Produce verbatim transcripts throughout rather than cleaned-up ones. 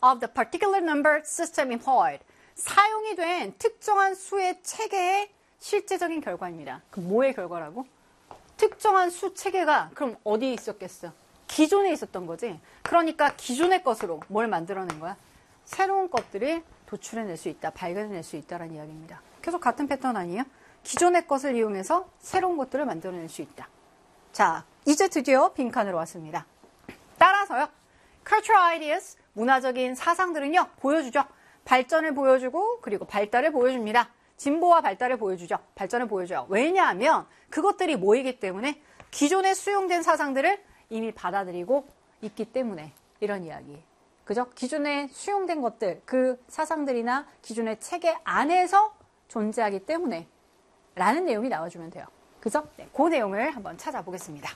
of the particular number system employed. 사용이 된 특정한 수의 체계의 실제적인 결과입니다. 그럼 뭐의 결과라고? 특정한 수 체계가 그럼 어디에 있었겠어? 기존에 있었던 거지. 그러니까 기존의 것으로 뭘 만들어낸 거야? 새로운 것들을 도출해낼 수 있다, 발견해낼 수 있다라는 이야기입니다. 계속 같은 패턴 아니에요? 기존의 것을 이용해서 새로운 것들을 만들어낼 수 있다. 자, 이제 드디어 빈칸으로 왔습니다. 따라서요, cultural ideas, 문화적인 사상들은요, 보여주죠. 발전을 보여주고 그리고 발달을 보여줍니다. 진보와 발달을 보여주죠. 발전을 보여줘요. 왜냐하면 그것들이 모이기 때문에 기존에 수용된 사상들을 이미 받아들이고 있기 때문에 이런 이야기. 그죠? 기존에 수용된 것들, 그 사상들이나 기존의 체계 안에서 존재하기 때문에 라는 내용이 나와주면 돼요. 그죠? 네, 그 내용을 한번 찾아보겠습니다.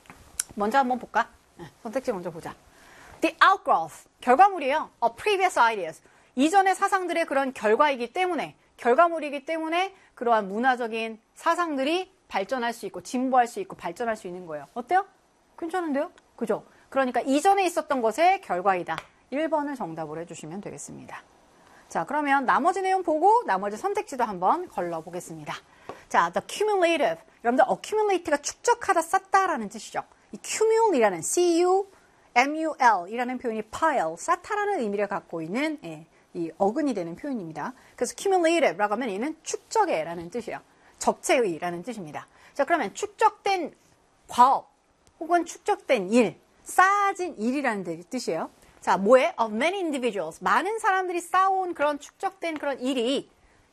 먼저 한번 볼까? 네, 선택지 먼저 보자. The outgrowth, 결과물이에요. of previous ideas. 이전의 사상들의 그런 결과이기 때문에, 결과물이기 때문에 그러한 문화적인 사상들이 발전할 수 있고 진보할 수 있고 발전할 수 있는 거예요. 어때요? 괜찮은데요? 그죠? 그러니까 이전에 있었던 것의 결과이다. 일 번을 정답으로 해주시면 되겠습니다. 자, 그러면 나머지 내용 보고 나머지 선택지도 한번 걸러보겠습니다. 자, the cumulative. 여러분들 accumulate가 축적하다, 쌓다라는 뜻이죠. 이 cumul이라는 C-U-M-U-L 이라는 표현이 pile, 쌓다라는 의미를 갖고 있는 예, 이 어근이 되는 표현입니다. 그래서 cumulative라고 하면 얘는 축적해라는 뜻이에요. 적체의라는 뜻입니다. 자, 그러면 축적된 과업 혹은 축적된 일, 쌓아진 일이라는 뜻이에요. 자, 뭐에? Of many individuals. 많은 사람들이 쌓아온 그런 축적된 그런 일이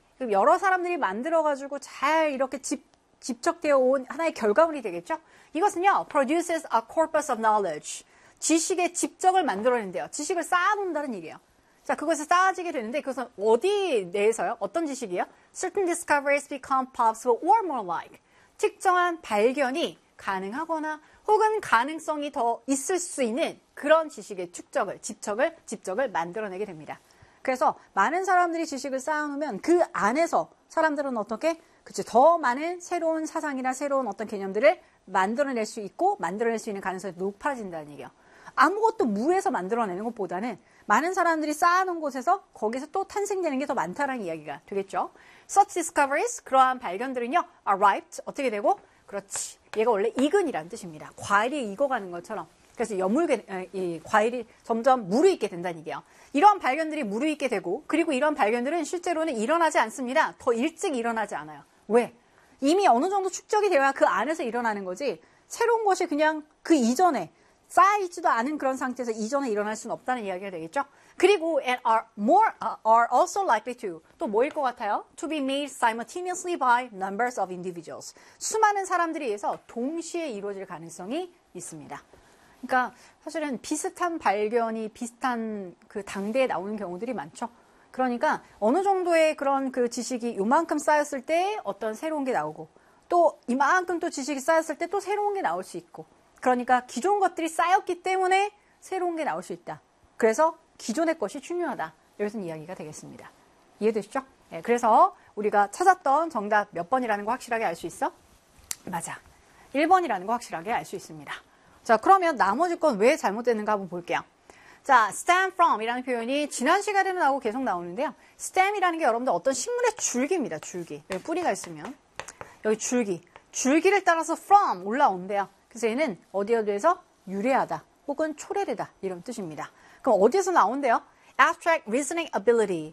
여러 사람들이 만들어가지고 잘 이렇게 집, 집적되어 온 하나의 결과물이 되겠죠? 이것은요, produces a corpus of knowledge. 지식의 집적을 만들어낸대요. 지식을 쌓아놓는다는 얘기예요. 자, 그것이 쌓아지게 되는데 그것은 어디 내에서요? 어떤 지식이요? Certain discoveries become possible or more like. 특정한 발견이 가능하거나 혹은 가능성이 더 있을 수 있는 그런 지식의 축적을, 집적을, 집적을 만들어내게 됩니다. 그래서 많은 사람들이 지식을 쌓아놓으면 그 안에서 사람들은 어떻게? 그치, 더 많은 새로운 사상이나 새로운 어떤 개념들을 만들어낼 수 있고 만들어낼 수 있는 가능성이 높아진다는 얘기예요. 아무것도 무에서 만들어내는 것보다는 많은 사람들이 쌓아놓은 곳에서 거기서 또 탄생되는 게 더 많다는 이야기가 되겠죠. Such discoveries, 그러한 발견들은요, are ripe, 어떻게 되고? 그렇지. 얘가 원래 익은이라는 뜻입니다. 과일이 익어가는 것처럼. 그래서 여물게, 이 과일이 점점 무르익게 된다는 얘기예요. 이러한 발견들이 무르익게 되고, 그리고 이런 발견들은 실제로는 일어나지 않습니다. 더 일찍 일어나지 않아요. 왜? 이미 어느 정도 축적이 되어야 그 안에서 일어나는 거지, 새로운 것이 그냥 그 이전에 쌓여있지도 않은 그런 상태에서 이전에 일어날 수는 없다는 이야기가 되겠죠. 그리고 and are more uh, are also likely to 또 뭐일 것 같아요? To be made simultaneously by numbers of individuals. 수많은 사람들에 의해서 동시에 이루어질 가능성이 있습니다. 그러니까 사실은 비슷한 발견이 비슷한 그 당대에 나오는 경우들이 많죠. 그러니까 어느 정도의 그런 그 지식이 요만큼 쌓였을 때 어떤 새로운 게 나오고 또 이만큼 또 지식이 쌓였을 때 또 새로운 게 나올 수 있고 그러니까 기존 것들이 쌓였기 때문에 새로운 게 나올 수 있다. 그래서 기존의 것이 중요하다. 이것은 이야기가 되겠습니다. 이해되시죠? 네, 그래서 우리가 찾았던 정답 몇 번이라는 거 확실하게 알 수 있어? 맞아. 일 번이라는 거 확실하게 알 수 있습니다. 자, 그러면 나머지 건 왜 잘못됐는가 한번 볼게요. 자, stem from 이라는 표현이 지난 시간에도 나오고 계속 나오는데요. stem이라는 게 여러분들 어떤 식물의 줄기입니다. 줄기. 여기 뿌리가 있으면 여기 줄기. 줄기를 따라서 from 올라온대요. 그래서 얘는 어디 어디에서 유래하다 혹은 초래되다 이런 뜻입니다. 그럼 어디에서 나온대요? Abstract reasoning ability,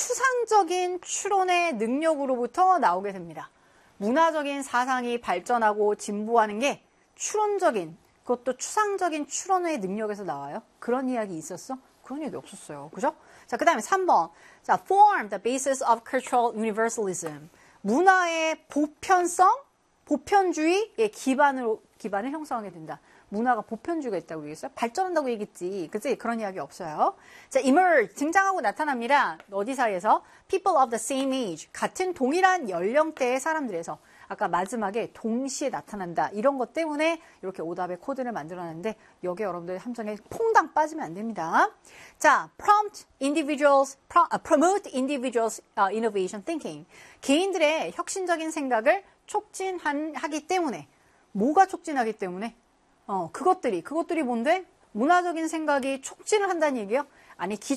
추상적인 추론의 능력으로부터 나오게 됩니다. 문화적인 사상이 발전하고 진보하는 게 추론적인, 그것도 추상적인 추론의 능력에서 나와요. 그런 이야기 있었어? 그런 얘기 없었어요. 그죠? 자, 그 다음에 삼 번. 자, form the basis of cultural universalism. 문화의 보편성, 보편주의의 기반으로, 기반을 형성하게 된다. 문화가 보편주의가 있다고 얘기했어요? 발전한다고 얘기했지. 그치? 그런 이야기 없어요. 자, emerge, 등장하고 나타납니다. 어디 사이에서? People of the same age, 같은 동일한 연령대의 사람들에서. 아까 마지막에 동시에 나타난다. 이런 것 때문에 이렇게 오답의 코드를 만들어놨는데 여기 여러분들 함정에 퐁당 빠지면 안 됩니다. 자, prompt individuals, promote individuals innovation thinking. 개인들의 혁신적인 생각을 촉진하기 때문에 뭐가 촉진하기 때문에? 어, 그것들이, 그것들이 뭔데? 문화적인 생각이 촉진을 한다는 얘기예요? 아니, 기